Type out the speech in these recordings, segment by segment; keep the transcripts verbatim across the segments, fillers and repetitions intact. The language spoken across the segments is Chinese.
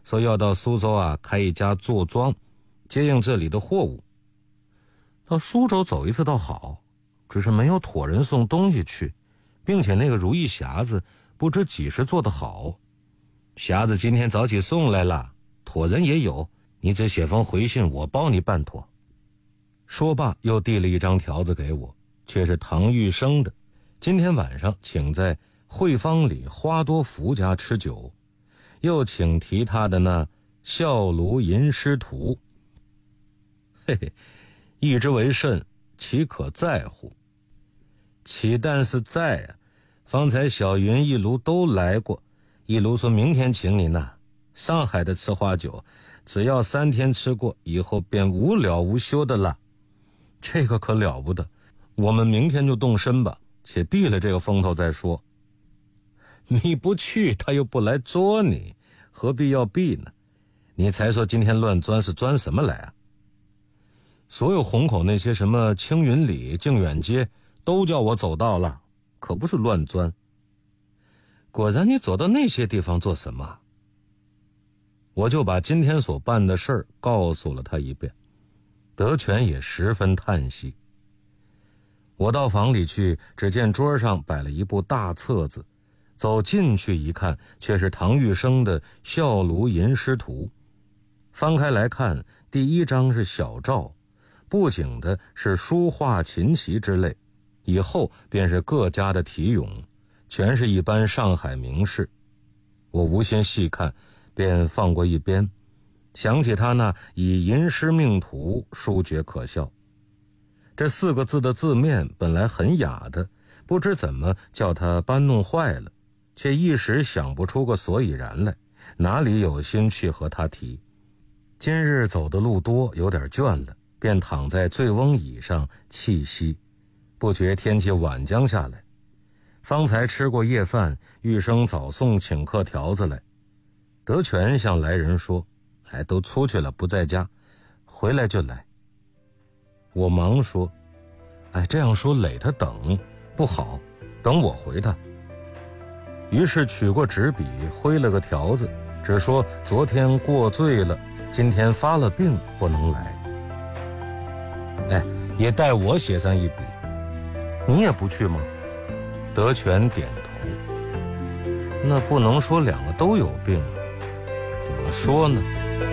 说要到苏州啊开一家坐庄，接应这里的货物。到苏州走一次倒好，只是没有托人送东西去，并且那个如意匣子不知几时做得好。匣子今天早起送来了，托人也有，你只写封回信，我帮你办妥。说罢又递了一张条子给我，却是唐玉生的，今天晚上请在汇芳里花多福家吃酒，又请提他的那孝庐吟诗图。嘿嘿，意之为甚，岂可在乎？岂但是在啊，方才小云一卢都来过，一卢说明天请你呢。上海的吃花酒，只要三天吃过，以后便无了无休的了。这个可了不得，我们明天就动身吧，且避了这个风头再说。你不去，他又不来捉你，何必要避呢？你才说今天乱钻，是钻什么来啊？所有虹口那些什么青云里、靖远街，都叫我走到了，可不是乱钻。果然你走到那些地方做什么？我就把今天所办的事儿告诉了他一遍。德全也十分叹息。我到房里去，只见桌上摆了一部大册子，走进去一看，却是唐玉生的《孝庐吟诗图》。翻开来看，第一章是小照，布景的是书画琴棋之类，以后便是各家的题咏，全是一般上海名士。我无心细看，便放过一边，想起他那以吟诗命途，殊觉可笑。这四个字的字面本来很雅的，不知怎么叫他搬弄坏了，却一时想不出个所以然来，哪里有心去和他提。今日走的路多，有点倦了，便躺在醉翁椅上气息，不觉天气晚将下来。方才吃过夜饭，玉生早送请客条子来。德全向来人说，哎，都出去了，不在家，回来就来。我忙说，哎，这样说累他等不好，等我回他。于是取过纸笔，挥了个条子，只说昨天过醉了，今天发了病，不能来。哎，也代我写上一笔。你也不去吗？德全点头。那不能说两个都有病啊，怎么说呢？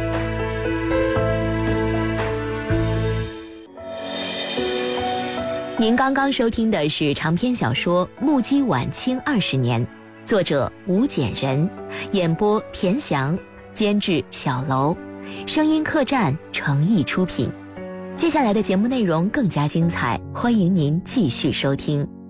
您刚刚收听的是长篇小说《目击晚清二十年》，作者吴简人，演播田翔，监制小楼，声音客栈诚意出品。接下来的节目内容更加精彩，欢迎您继续收听。